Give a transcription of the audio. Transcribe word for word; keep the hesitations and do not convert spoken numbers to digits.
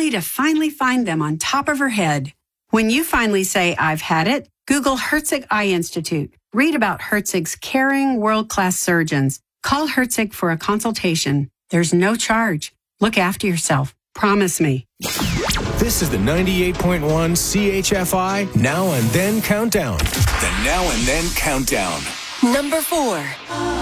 only to finally find them on top of her head. When you finally say, I've had it, Google Herzig Eye Institute. Read about Herzig's caring, world-class surgeons. Call Herzig for a consultation. There's no charge. Look after yourself. Promise me. This is the ninety-eight point one C H F I Now and Then Countdown. The Now and Then Countdown. Number four.